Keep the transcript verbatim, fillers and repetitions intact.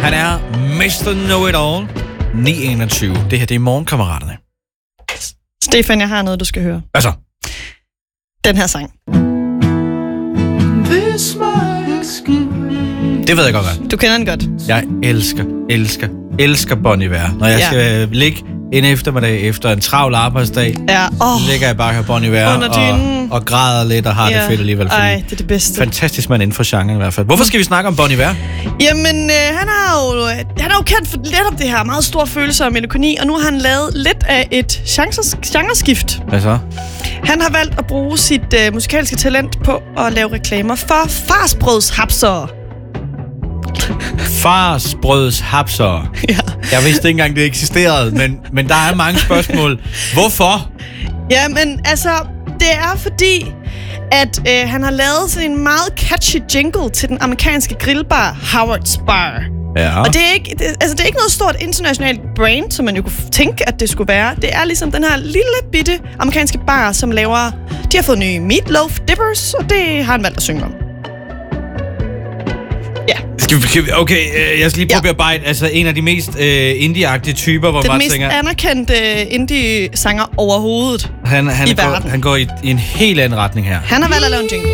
Han er mister Know-It-All. ni enogtyve. Det her, det er Morgenkammeraterne. Stefan, jeg har noget, du skal høre. Hvad så? Den her sang. Det ved jeg godt, hvad. Du kender den godt. Jeg elsker, elsker, elsker Bon Iver. Når jeg Ja. skal ligge en eftermiddag efter en travl arbejdsdag, Ja, åh. så ligger jeg bare her Bon Iver Under dynen. og, og græder lidt og har Ja. det fedt alligevel. Fordi Ej, det er det bedste. fantastisk mand inden for genren i hvert fald. Hvorfor skal vi snakke om Bon Iver? Jamen, øh, han, er jo, han er jo kendt for netop det her meget store følelse og melodi, og nu har han lavet lidt af et genres- genreskift. Hvad så? Han har valgt at bruge sit øh, musikalske talent på at lave reklamer for farsbrødshapsere. Farsbrøds hapsere. Ja. Jeg vidste ikke engang, det eksisterede, men, men der er mange spørgsmål. Hvorfor? Ja, men altså, det er fordi, at øh, han har lavet sådan en meget catchy jingle til den amerikanske grillbar Howard's Bar. Ja. Og det er, ikke, det, altså, det er ikke noget stort internationalt brand, som man jo kunne tænke, at det skulle være. Det er ligesom den her lille bitte amerikanske bar, som laver... De har fået nye meatloaf dippers, og det har han valgt at synge om. Ja. Skal vi, skal vi, okay, øh, jeg skal lige prøve Ja. at bearbejde. Altså, en af de mest øh, indie-agtige typer, hvor Den man mest tænker... anerkendte indie-sanger overhovedet. Han, han, i går, verden. han går i, i en helt anden retning her. Han har valgt at lave en jingle.